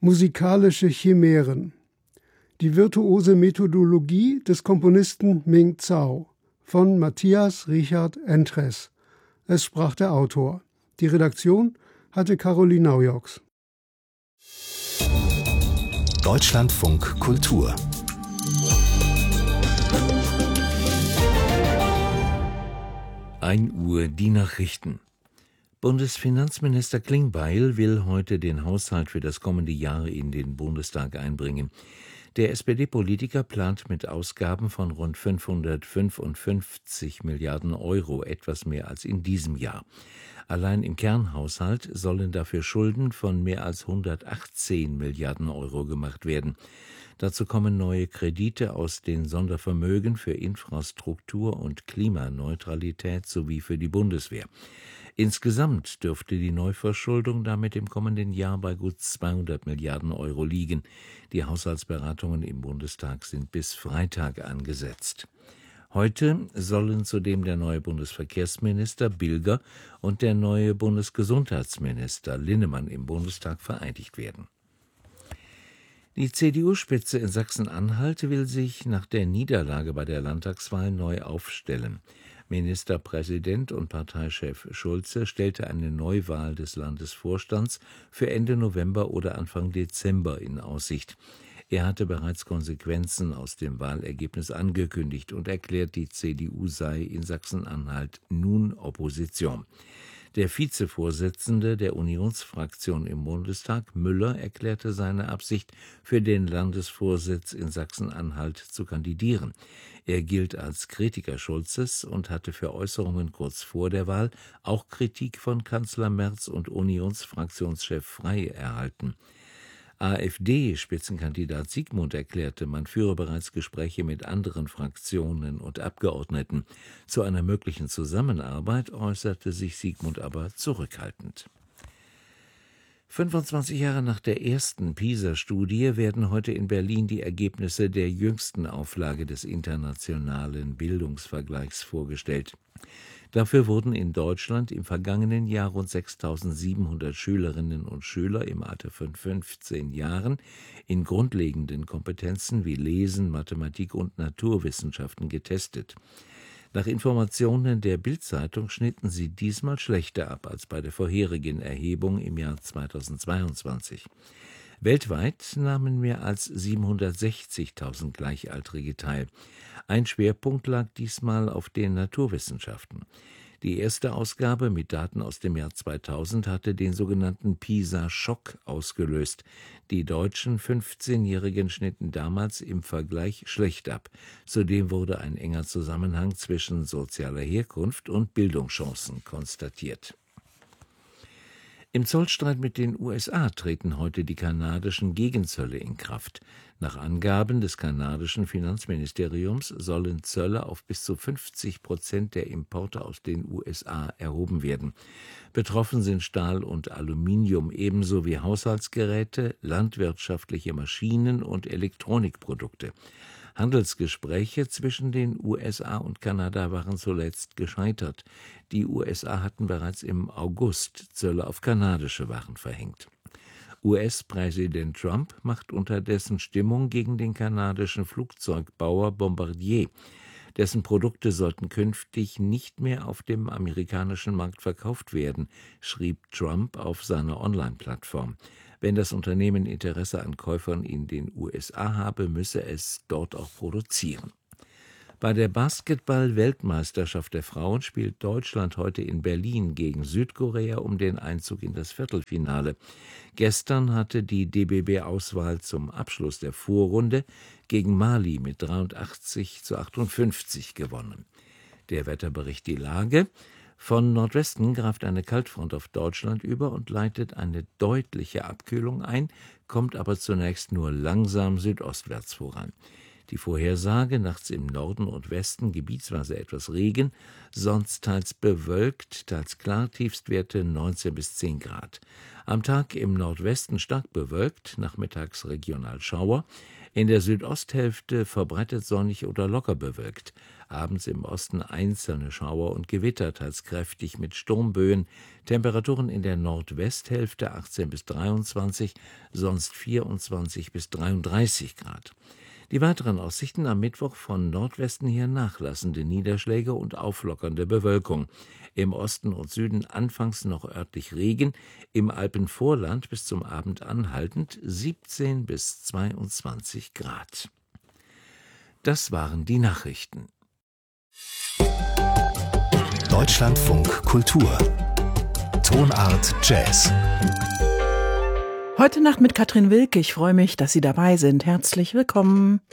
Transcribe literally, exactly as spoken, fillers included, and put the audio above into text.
Musikalische Chimären. Die virtuose Methodologie des Komponisten Ming Zhao von Matthias Richard Entres. Es sprach der Autor. Die Redaktion hatte Caroline Naujoks. Deutschlandfunk Kultur. ein Uhr die Nachrichten. Bundesfinanzminister Klingbeil will heute den Haushalt für das kommende Jahr in den Bundestag einbringen. Der S P D-Politiker plant mit Ausgaben von rund fünfhundertfünfundfünfzig Milliarden Euro, etwas mehr als in diesem Jahr. Allein im Kernhaushalt sollen dafür Schulden von mehr als hundertachtzehn Milliarden Euro gemacht werden. Dazu kommen neue Kredite aus den Sondervermögen für Infrastruktur und Klimaneutralität sowie für die Bundeswehr. Insgesamt dürfte die Neuverschuldung damit im kommenden Jahr bei gut zweihundert Milliarden Euro liegen. Die Haushaltsberatungen im Bundestag sind bis Freitag angesetzt. Heute sollen zudem der neue Bundesverkehrsminister Bilger und der neue Bundesgesundheitsminister Linnemann im Bundestag vereidigt werden. Die C D U-Spitze in Sachsen-Anhalt will sich nach der Niederlage bei der Landtagswahl neu aufstellen. Ministerpräsident und Parteichef Schulze stellte eine Neuwahl des Landesvorstands für Ende November oder Anfang Dezember in Aussicht. Er hatte bereits Konsequenzen aus dem Wahlergebnis angekündigt und erklärt, die C D U sei in Sachsen-Anhalt nun Opposition. Der Vizevorsitzende der Unionsfraktion im Bundestag, Müller, erklärte seine Absicht, für den Landesvorsitz in Sachsen-Anhalt zu kandidieren. Er gilt als Kritiker Schulzes und hatte für Äußerungen kurz vor der Wahl auch Kritik von Kanzler Merz und Unionsfraktionschef Frey erhalten. AfD-Spitzenkandidat Siegmund erklärte, man führe bereits Gespräche mit anderen Fraktionen und Abgeordneten. Zu einer möglichen Zusammenarbeit äußerte sich Siegmund aber zurückhaltend. fünfundzwanzig Jahre nach der ersten PISA-Studie werden heute in Berlin die Ergebnisse der jüngsten Auflage des internationalen Bildungsvergleichs vorgestellt. Dafür wurden in Deutschland im vergangenen Jahr rund sechstausendsiebenhundert Schülerinnen und Schüler im Alter von fünfzehn Jahren in grundlegenden Kompetenzen wie Lesen, Mathematik und Naturwissenschaften getestet. Nach Informationen der Bild-Zeitung schnitten sie diesmal schlechter ab als bei der vorherigen Erhebung im Jahr zweitausendzweiundzwanzig. Weltweit nahmen mehr als siebenhundertsechzigtausend Gleichaltrige teil. Ein Schwerpunkt lag diesmal auf den Naturwissenschaften. Die erste Ausgabe mit Daten aus dem Jahr zweitausend hatte den sogenannten PISA-Schock ausgelöst. Die deutschen fünfzehnjährigen schnitten damals im Vergleich schlecht ab. Zudem wurde ein enger Zusammenhang zwischen sozialer Herkunft und Bildungschancen konstatiert. Im Zollstreit mit den U S A treten heute die kanadischen Gegenzölle in Kraft. Nach Angaben des kanadischen Finanzministeriums sollen Zölle auf bis zu fünfzig Prozent der Importe aus den U S A erhoben werden. Betroffen sind Stahl und Aluminium ebenso wie Haushaltsgeräte, landwirtschaftliche Maschinen und Elektronikprodukte. Handelsgespräche zwischen den U S A und Kanada waren zuletzt gescheitert. Die U S A hatten bereits im August Zölle auf kanadische Waren verhängt. U S-Präsident Trump macht unterdessen Stimmung gegen den kanadischen Flugzeugbauer Bombardier. Dessen Produkte sollten künftig nicht mehr auf dem amerikanischen Markt verkauft werden, schrieb Trump auf seiner Online-Plattform. Wenn das Unternehmen Interesse an Käufern in den U S A habe, müsse es dort auch produzieren. Bei der Basketball-Weltmeisterschaft der Frauen spielt Deutschland heute in Berlin gegen Südkorea um den Einzug in das Viertelfinale. Gestern hatte die D B B-Auswahl zum Abschluss der Vorrunde gegen Mali mit dreiundachtzig zu achtundfünfzig gewonnen. Der Wetterbericht die Lage. Von Nordwesten greift eine Kaltfront auf Deutschland über und leitet eine deutliche Abkühlung ein, kommt aber zunächst nur langsam südostwärts voran. Die Vorhersage: nachts im Norden und Westen gebietsweise etwas Regen, sonst teils bewölkt, teils klar, Tiefstwerte neunzehn bis zehn Grad. Am Tag im Nordwesten stark bewölkt, nachmittags regional Schauer, in der Südosthälfte verbreitet sonnig oder locker bewölkt, abends im Osten einzelne Schauer und Gewitter, teils kräftig mit Sturmböen, Temperaturen in der Nordwesthälfte achtzehn bis dreiundzwanzig, sonst vierundzwanzig bis dreiunddreißig Grad. Die weiteren Aussichten: am Mittwoch von Nordwesten her nachlassende Niederschläge und auflockernde Bewölkung. Im Osten und Süden anfangs noch örtlich Regen, im Alpenvorland bis zum Abend anhaltend siebzehn bis zweiundzwanzig Grad. Das waren die Nachrichten. Deutschlandfunk Kultur. Tonart Jazz. Heute Nacht mit Katrin Wilke. Ich freue mich, dass Sie dabei sind. Herzlich willkommen.